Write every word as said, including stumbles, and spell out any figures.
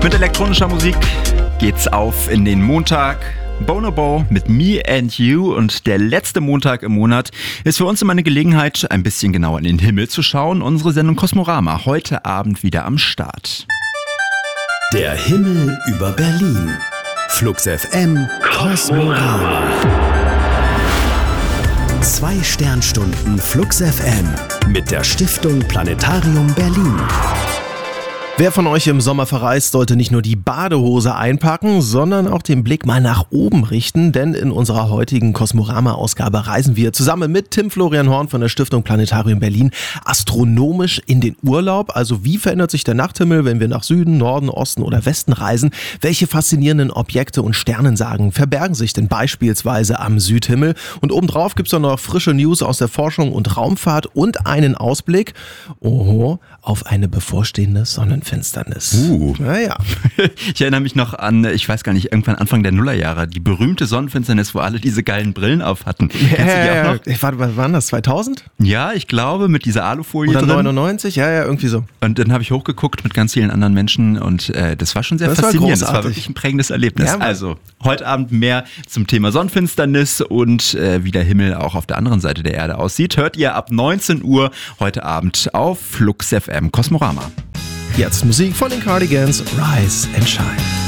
Mit elektronischer Musik geht's auf in den Montag. Bonobo mit Me and You, und der letzte Montag im Monat ist für uns immer eine Gelegenheit, ein bisschen genauer in den Himmel zu schauen. Unsere Sendung Kosmorama heute Abend wieder am Start. Der Himmel über Berlin. Flux F M Kosmorama. Zwei Sternstunden Flux F M mit der Stiftung Planetarium Berlin. Wer von euch im Sommer verreist, sollte nicht nur die Badehose einpacken, sondern auch den Blick mal nach oben richten, denn in unserer heutigen Kosmorama-Ausgabe reisen wir zusammen mit Tim Florian Horn von der Stiftung Planetarium Berlin astronomisch in den Urlaub. Also wie verändert sich der Nachthimmel, wenn wir nach Süden, Norden, Osten oder Westen reisen? Welche faszinierenden Objekte und Sternensagen verbergen sich denn beispielsweise am Südhimmel? Und obendrauf gibt's dann noch frische News aus der Forschung und Raumfahrt und einen Ausblick, oho, auf eine bevorstehende Sonnenfinsternis. Finsternis. Uh. Naja. Ich erinnere mich noch an, ich weiß gar nicht, irgendwann Anfang der Nullerjahre, die berühmte Sonnenfinsternis, wo alle diese geilen Brillen auf hatten. Ja, Kennst du die auch noch? Ich, warte, was waren das, zweitausend? Ja, ich glaube, mit dieser Alufolie Oder drin. neunundneunzig? Ja, ja, irgendwie so. Und dann habe ich hochgeguckt mit ganz vielen anderen Menschen und äh, das war schon sehr Das war faszinierend. großartig. Das war wirklich ein prägendes Erlebnis. Ja, also, heute Abend mehr zum Thema Sonnenfinsternis und äh, wie der Himmel auch auf der anderen Seite der Erde aussieht, hört ihr ab neunzehn Uhr heute Abend auf Flux F M Kosmorama. Jetzt Musik von den Cardigans, Rise and Shine.